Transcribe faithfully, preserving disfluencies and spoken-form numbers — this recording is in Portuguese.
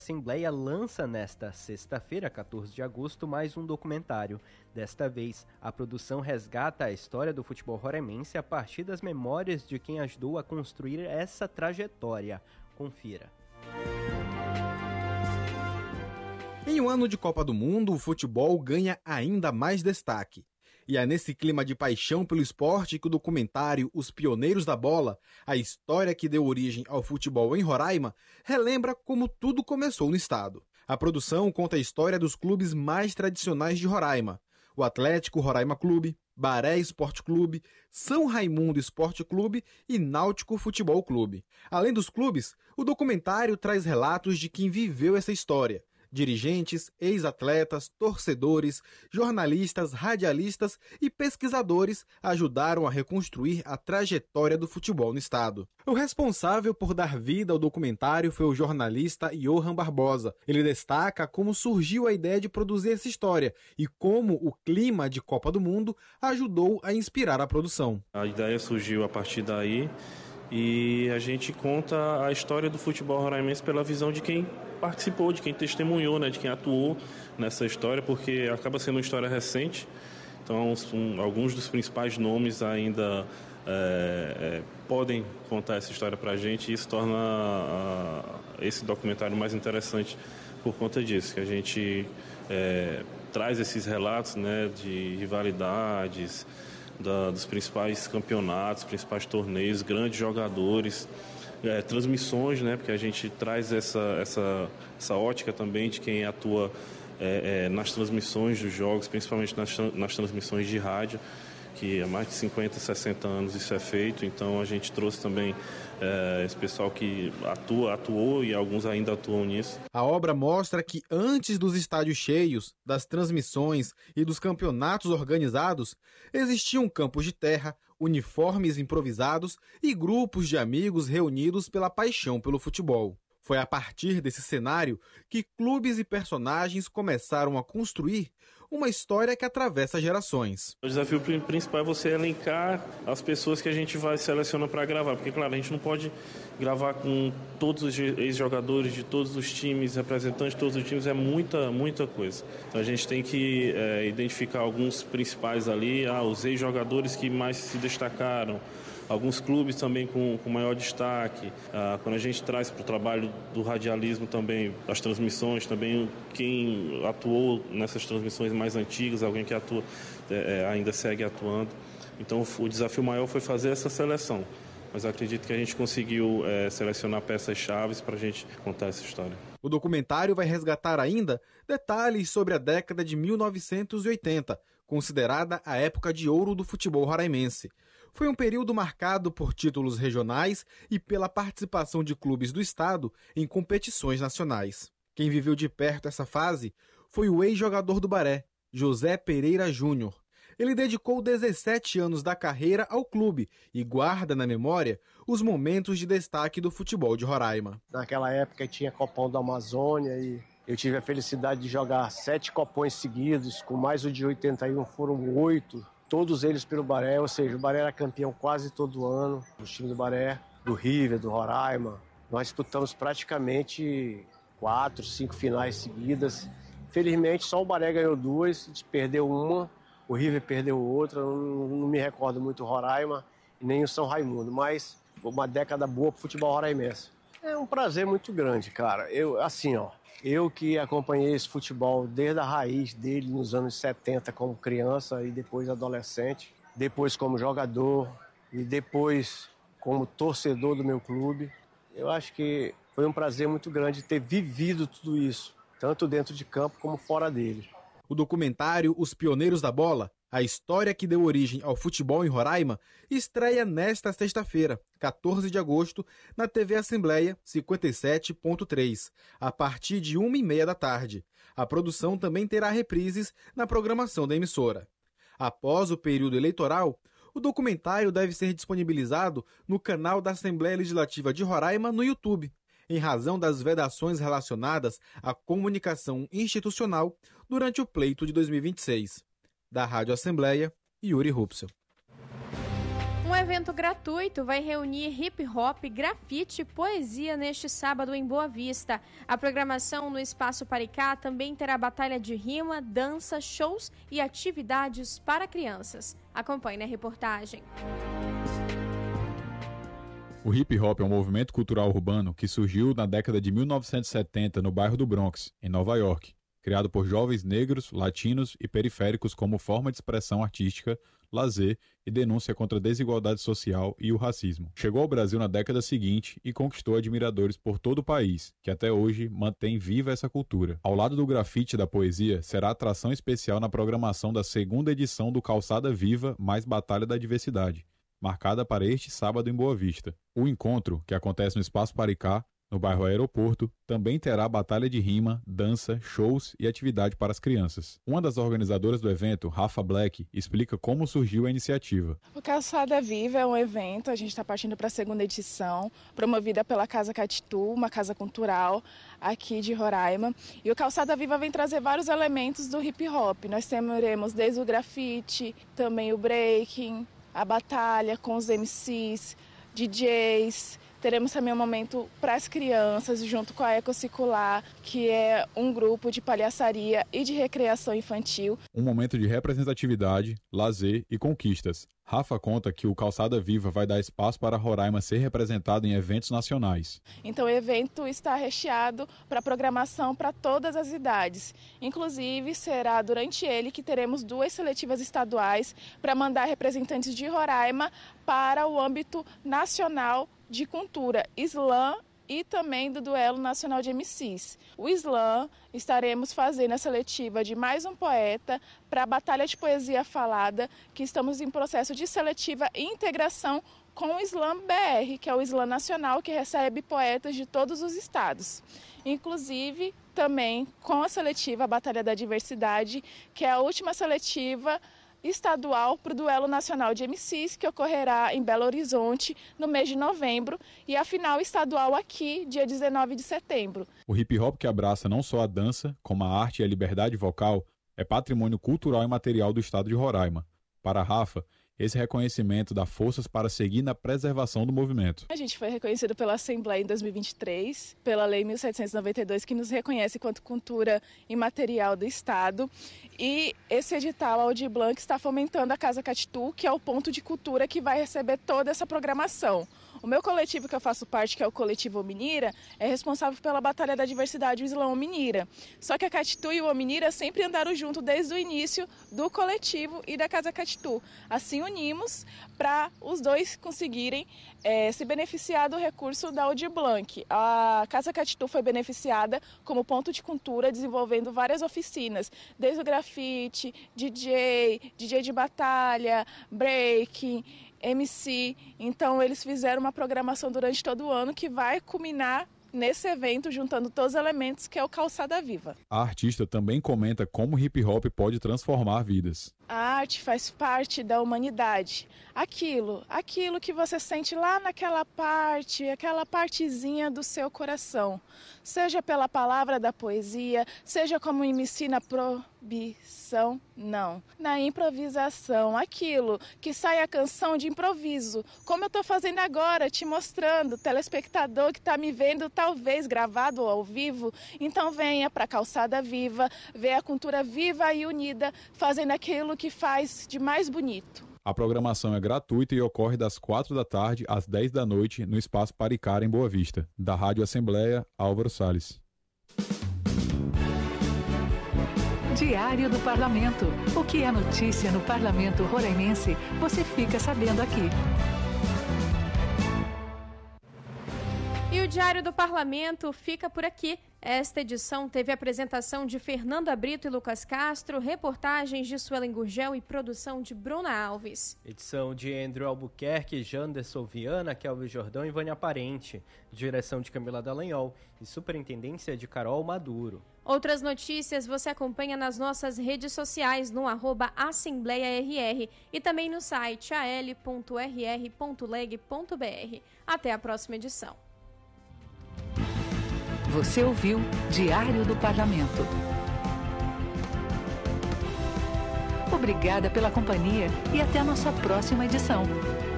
A Assembleia lança nesta sexta-feira, quatorze de agosto, mais um documentário. Desta vez, a produção resgata a história do futebol roraimense a partir das memórias de quem ajudou a construir essa trajetória. Confira. Em um ano de Copa do Mundo, o futebol ganha ainda mais destaque. E é nesse clima de paixão pelo esporte que o documentário Os Pioneiros da Bola, a história que deu origem ao futebol em Roraima, relembra como tudo começou no estado. A produção conta a história dos clubes mais tradicionais de Roraima: o Atlético Roraima Clube, Baré Esporte Clube, São Raimundo Esporte Clube e Náutico Futebol Clube. Além dos clubes, o documentário traz relatos de quem viveu essa história: dirigentes, ex-atletas, torcedores, jornalistas, radialistas e pesquisadores ajudaram a reconstruir a trajetória do futebol no estado. O responsável por dar vida ao documentário foi o jornalista Johan Barbosa. Ele destaca como surgiu a ideia de produzir essa história e como o clima de Copa do Mundo ajudou a inspirar a produção. A ideia surgiu a partir daí e a gente conta a história do futebol roraimense pela visão de quem participou, de quem testemunhou, né, de quem atuou nessa história, porque acaba sendo uma história recente. Então, um, alguns dos principais nomes ainda é, é, podem contar essa história para a gente, e isso torna a, esse documentário mais interessante por conta disso, que a gente é, traz esses relatos, né, de rivalidades, da, dos principais campeonatos, principais torneios, grandes jogadores, É, transmissões, né, porque a gente traz essa, essa, essa ótica também de quem atua é, é, nas transmissões dos jogos, principalmente nas, nas transmissões de rádio, que há mais de cinquenta, sessenta anos isso é feito. Então a gente trouxe também é, esse pessoal que atua, atuou e alguns ainda atuam nisso. A obra mostra que antes dos estádios cheios, das transmissões e dos campeonatos organizados, existiam campos de terra, uniformes improvisados e grupos de amigos reunidos pela paixão pelo futebol. Foi a partir desse cenário que clubes e personagens começaram a construir uma história que atravessa gerações. O desafio principal é você elencar as pessoas que a gente vai selecionar para gravar, porque, claro, a gente não pode gravar com todos os ex-jogadores de todos os times, representantes de todos os times, é muita, muita coisa. Então a gente tem que é, identificar alguns principais ali, ah, os ex-jogadores que mais se destacaram, alguns clubes também com, com maior destaque. Ah, quando a gente traz para o trabalho do radialismo também, as transmissões, também quem atuou nessas transmissões mais antigas, alguém que atua, é, ainda segue atuando. Então o desafio maior foi fazer essa seleção. Mas acredito que a gente conseguiu é, selecionar peças-chave para a gente contar essa história. O documentário vai resgatar ainda detalhes sobre a década de mil novecentos e oitenta, considerada a época de ouro do futebol roraimense. Foi um período marcado por títulos regionais e pela participação de clubes do estado em competições nacionais. Quem viveu de perto essa fase foi o ex-jogador do Baré, José Pereira Júnior. Ele dedicou dezessete anos da carreira ao clube e guarda na memória os momentos de destaque do futebol de Roraima. Naquela época tinha Copão da Amazônia e eu tive a felicidade de jogar sete copões seguidos, com mais o de oitenta e um foram oito, todos eles pelo Baré, ou seja, o Baré era campeão quase todo ano, o time do Baré, do River, do Roraima. Nós disputamos praticamente quatro, cinco finais seguidas. Felizmente só o Baré ganhou duas, a gente perdeu uma. O River perdeu outra, não, não me recordo muito o Roraima e nem o São Raimundo, mas uma década boa pro futebol roraimense. É um prazer muito grande, cara. Eu, assim, ó, eu que acompanhei esse futebol desde a raiz dele nos anos setenta como criança e depois adolescente, depois como jogador e depois como torcedor do meu clube, eu acho que foi um prazer muito grande ter vivido tudo isso, tanto dentro de campo como fora dele. O documentário Os Pioneiros da Bola, a história que deu origem ao futebol em Roraima, estreia nesta sexta-feira, quatorze de agosto, na T V Assembleia cinquenta e sete ponto três, a partir de uma e meia da tarde. A produção também terá reprises na programação da emissora. Após o período eleitoral, o documentário deve ser disponibilizado no canal da Assembleia Legislativa de Roraima no YouTube, em razão das vedações relacionadas à comunicação institucional durante o pleito de dois mil e vinte e seis. Da Rádio Assembleia, Yuri Rupsel. Um evento gratuito vai reunir hip hop, grafite e poesia neste sábado em Boa Vista. A programação no Espaço Paricá também terá batalha de rima, dança, shows e atividades para crianças. Acompanhe na reportagem. O hip hop é um movimento cultural urbano que surgiu na década de mil novecentos e setenta no bairro do Bronx, em Nova York, criado por jovens negros, latinos e periféricos como forma de expressão artística, lazer e denúncia contra a desigualdade social e o racismo. Chegou ao Brasil na década seguinte e conquistou admiradores por todo o país, que até hoje mantém viva essa cultura. Ao lado do grafite e da poesia, será atração especial na programação da segunda edição do Calçada Viva mais Batalha da Diversidade, marcada para este sábado em Boa Vista. O encontro, que acontece no Espaço Paricá, no bairro Aeroporto, também terá batalha de rima, dança, shows e atividade para as crianças. Uma das organizadoras do evento, Rafa Black, explica como surgiu a iniciativa. O Calçada Viva é um evento, a gente está partindo para a segunda edição, promovida pela Casa Catitu, uma casa cultural aqui de Roraima. E o Calçada Viva vem trazer vários elementos do hip hop. Nós teremos desde o grafite, também o breaking, a batalha com os M Cs, D Js. Teremos também um momento para as crianças, junto com a Ecocircular, que é um grupo de palhaçaria e de recreação infantil. Um momento de representatividade, lazer e conquistas. Rafa conta que o Calçada Viva vai dar espaço para Roraima ser representado em eventos nacionais. Então o evento está recheado para programação para todas as idades. Inclusive, será durante ele que teremos duas seletivas estaduais para mandar representantes de Roraima para o âmbito nacional de cultura, slam e também do duelo nacional de M Cs. O slam, estaremos fazendo a seletiva de mais um poeta para a Batalha de Poesia Falada, que estamos em processo de seletiva e integração com o Slam B R, que é o slam nacional que recebe poetas de todos os estados. Inclusive, também com a seletiva Batalha da Diversidade, que é a última seletiva estadual para o Duelo Nacional de M Cs, que ocorrerá em Belo Horizonte no mês de novembro, e a final estadual aqui, dia dezenove de setembro. O hip hop, que abraça não só a dança, como a arte e a liberdade vocal, é patrimônio cultural e material do estado de Roraima. Para a Rafa, esse reconhecimento dá forças para seguir na preservação do movimento. A gente foi reconhecido pela Assembleia em dois mil e vinte e três, pela Lei mil setecentos e noventa e dois, que nos reconhece quanto cultura imaterial do Estado. E esse edital Aldir Blanc está fomentando a Casa Catitu, que é o ponto de cultura que vai receber toda essa programação. O meu coletivo que eu faço parte, que é o Coletivo Ominira, é responsável pela Batalha da Diversidade, o Slam Ominira. Só que a Catitu e o Ominira sempre andaram junto desde o início do coletivo e da Casa Catitu. Assim unimos para os dois conseguirem é, se beneficiar do recurso da Aldir Blanc. A Casa Catitu foi beneficiada como ponto de cultura, desenvolvendo várias oficinas, desde o grafite, D J, D J de batalha, breaking, M C. Então eles fizeram uma programação durante todo o ano que vai culminar nesse evento, juntando todos os elementos, que é o Calçada Viva. A artista também comenta como o hip hop pode transformar vidas. A arte faz parte da humanidade. Aquilo, aquilo que você sente lá naquela parte, aquela partezinha do seu coração. Seja pela palavra da poesia, seja como M C na proibição, não. Na improvisação, aquilo que sai a canção de improviso. Como eu estou fazendo agora, te mostrando, telespectador que está me vendo, talvez gravado ou ao vivo. Então venha para a Calçada Viva, ver a cultura viva e unida, fazendo aquilo que faz de mais bonito. A programação é gratuita e ocorre das quatro da tarde às dez da noite no Espaço Paricá, em Boa Vista. Da Rádio Assembleia, Álvaro Salles. Diário do Parlamento. O que é notícia no Parlamento Roraimense, você fica sabendo aqui. E o Diário do Parlamento fica por aqui. Esta edição teve a apresentação de Fernanda Brito e Lucas Castro, reportagens de Suelen Gurgel e produção de Bruna Alves. Edição de Andrew Albuquerque, Janderson Viana, Kelvin Jordão e Vânia Parente. Direção de Camila Dallagnol e superintendência de Carol Maduro. Outras notícias você acompanha nas nossas redes sociais no arroba Assembleia R R e também no site a l ponto r r ponto leg ponto b r. Até a próxima edição. Você ouviu Diário do Parlamento. Obrigada pela companhia e até a nossa próxima edição.